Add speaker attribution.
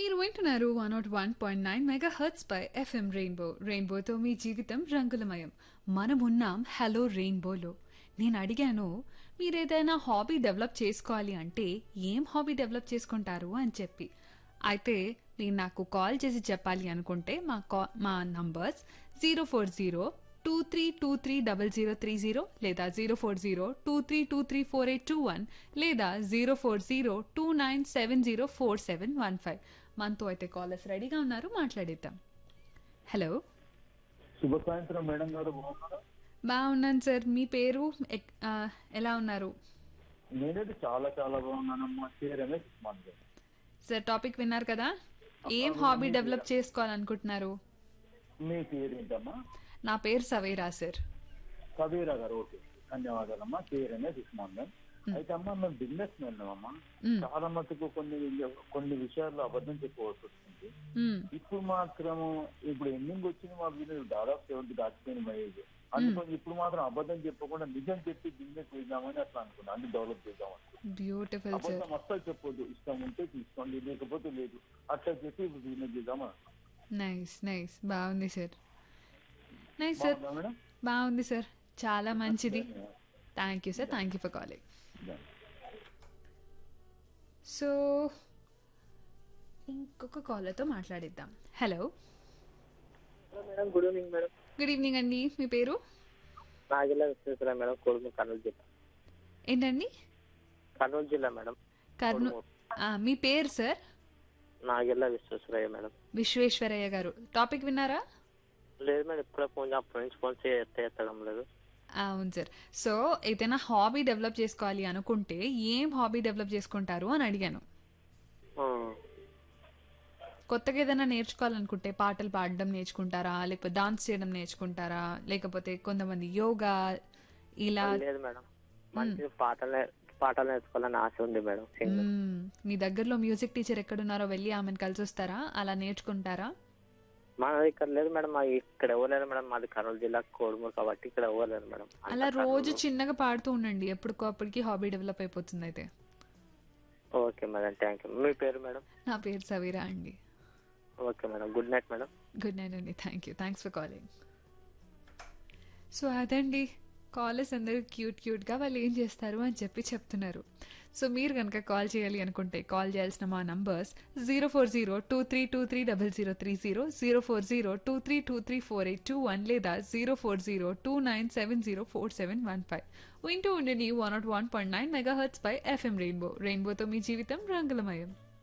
Speaker 1: మీరు వింటున్నారు 101.9 mega hertz పై FM rainbow. రెయిన్బోతో మీ జీవితం రంగులమయం. మనమున్నాం హలో రెయిన్బోలో. నేను అడిగాను, మీరేదైనా హాబీ డెవలప్ చేసుకోవాలి అంటే ఏం హాబీ డెవలప్ చేసుకుంటారు అని చెప్పి. అయితే మీరు నాకు కాల్ చేసి చెప్పాలి అనుకుంటే మా నంబర్స్ 04023230030 లేదా 04023234821 లేదా 04029704715. మనతో అయితే కాలర్స్ రెడీగా ఉన్నారు, మాట్లాడేద్దాం. హలో,
Speaker 2: శుభ సాయంత్రం మేడం గారు, బాగున్నారా?
Speaker 1: బాగున్నాను సార్. మీ పేరు ఎలా ఉన్నారు
Speaker 2: నేనైతే చాలా చాలా బాగున్నానమ్మా. పేరు రమేష్ ఉస్మాన్ గారు.
Speaker 1: సార్? టాపిక్ విన్నారు కదా, ఏం హాబీ డెవలప్ చేసుకోవాలనుకుంటున్నారు?
Speaker 2: మీ పేరు ఏంటమ్మా?
Speaker 1: నా పేరు సవేరా సార్.
Speaker 2: కబీరా గారు, ఓకే, ధన్యవాదాలమ్మా. పేరు రమేష్ ఉస్మాన్ గారు. అయితే అమ్మా, మేము బిజినెస్ వెళ్ళామమ్మా. చాలా మటుకు కొన్ని విషయాల్లో అబద్ధం చెప్పవలసి వస్తుంది. ఇప్పుడు మాత్రము ఎండింగ్ వచ్చింది మా బిజినెస్ దాదాపు 70 దాటిపోయిన మైజ్. అందుకని ఇప్పుడు మాత్రం అబద్ధం చెప్పకుండా నిజం చెప్పి బిజినెస్ చేద్దామని అట్లా అనుకున్నాను. అన్ని డెవలప్ చేద్దాం అనుకున్నాను.
Speaker 1: Beautiful sir.
Speaker 2: అబద్ధం అస్సలు చెప్పొద్దు. ఇష్టం ఉంటే తీసుకోండి, లేకపోతే లేదు. అట్లా చెప్పి బిజినెస్ చేద్దామా.
Speaker 1: నైస్ నైస్, బాగుంది సార్. నైస్ సార్,
Speaker 2: మేడం,
Speaker 1: బాగుంది సార్, చాలా మంచిది. Thank you sir, thank you for calling. So ఇంకొక కాలర్తో మాట్లాడిద్దాం. Hello
Speaker 3: madam, good evening madam.
Speaker 1: Good evening అండి. మీ పేరు?
Speaker 3: నాగెల్లా విశ్వేశ్వరయ్య మేడం, కోడుమూరు, కర్నూలు జిల్లా.
Speaker 1: ఏంటండి?
Speaker 3: కర్నూలు జిల్లా మేడం.
Speaker 1: కర్నూలు. మీ పేరు సార్?
Speaker 3: నాగెల్లా విశ్వేశ్వరయ్య మేడం.
Speaker 1: విశ్వేశ్వరయ్య గారు, టాపిక్ విన్నారా?
Speaker 3: లేదు మేడం, ఇప్పుడే ఫోన్ అప్పటి నుంచి ఫోన్ ఎత్తడం లేదు.
Speaker 1: అవును సార్. సో ఏదైనా హాబీ డెవలప్ చేసుకోవాలి అనుకుంటే ఏం హాబీ డెవలప్ చేసుకుంటారు అని అడిగాను. కొత్తగా ఏదైనా నేర్చుకోవాలనుకుంటే పాటలు పాడడం నేర్చుకుంటారా, లేకపోతే డాన్స్ చేయడం నేర్చుకుంటారా, లేకపోతే కొంతమంది యోగా ఇలా?
Speaker 3: లేదు మేడం, మంచి పాటలు నేర్చుకోవాలని ఆశ ఉంది మేడం.
Speaker 1: మీ దగ్గరలో మ్యూజిక్ టీచర్ ఎక్కడున్నారో వెళ్ళి ఆమెను కలిసి వస్తారా, అలా నేర్చుకుంటారా?
Speaker 3: మా ఇక్కడ లేదు మేడం, మా ఇక్కడ ఇవ్వలేదు మేడం. మాది కర్నూలు జిల్లా, కోడుమూరు, కాబట్టి ఇక్కడ ఇవ్వలేదు మేడం.
Speaker 1: అలా రోజు చిన్నగా పాడుతూ ఉండండి, ఎప్పటికప్పటికి హాబీ డెవలప్ అయిపోతుంది. అయితే
Speaker 3: ఓకే మేడం, థ్యాంక్ యూ. మీ పేరు మేడం?
Speaker 1: నా పేరు సవీరా అండి.
Speaker 3: Okay madam, good night madam.
Speaker 1: Good night అండి, thank you, thanks for calling. So అదండి, కాలర్స్ అందరూ క్యూట్గా వాళ్ళు ఏం చేస్తారు అని చెప్తున్నారు. సో మీరు కనుక కాల్ చేయాలి అనుకుంటే కాల్ చేయాల్సిన మా నంబర్స్ 04023230030, 04023234821 లేదా 04029704715. వింటూ ఉండండి 101.9 మెగా హెర్ట్జ్ పై ఎఫ్ఎం రెయిన్బో. రెయిన్బోతో మీ జీవితం రంగులమయం.